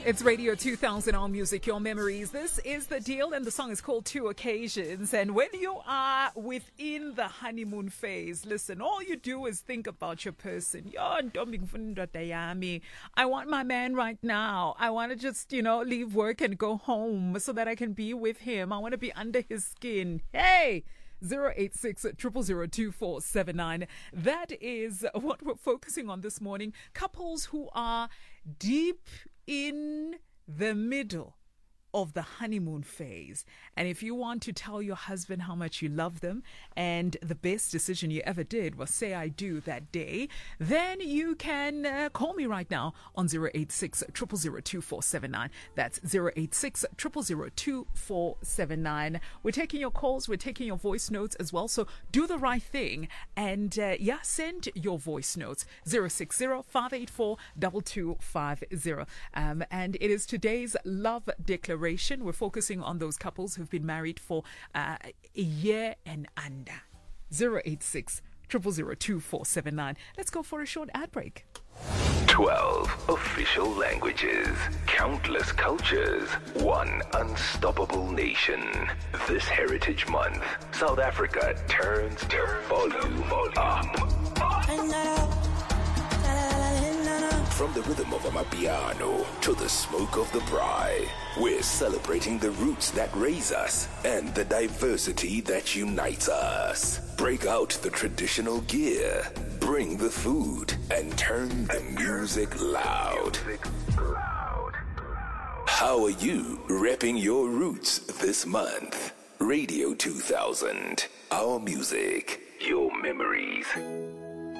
It's Radio 2000 All Music, Your Memories. This is The Deal, and the song is called Two Occasions. And when you are within the honeymoon phase, listen, all you do is think about your person. I want my man right now. I want to just, leave work and go home so that I can be with him. I want to be under his skin. Hey! 086-000-2479. That is what we're focusing on this morning. Couples who are deep in the middle of the honeymoon phase. And if you want to tell your husband how much you love them and the best decision you ever did was say I do that day, then you can call me right now on 086-000-2479. That's 086-000-2479. We're taking your calls, we're taking your voice notes as well. So do the right thing and send your voice notes 060-584-2250. And it is today's love declaration. We're focusing on those couples who've been married for a year and under. 086-000-2479. Let's go for a short ad break. 12 official languages, countless cultures, one unstoppable nation. This Heritage Month, South Africa turns the volume up. From the rhythm of Amapiano to the smoke of the braai, we're celebrating the roots that raise us and the diversity that unites us. Break out the traditional gear, bring the food, and turn the music loud. How are you repping your roots this month? Radio 2000, our music, your memories.